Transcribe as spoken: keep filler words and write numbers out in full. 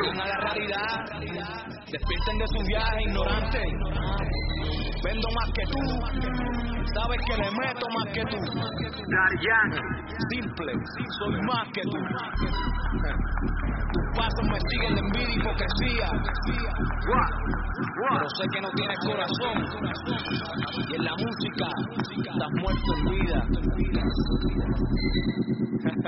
Vengan a la realidad, despierten de su viaje ignorante. Vendo más que tú, sabes que le meto más que tú. Daryan, Simple, soy más que tú. Tus pasos me siguen de envidia y hipocresía, pero sé que no tienes corazón. Y en la música estás muerto en vida.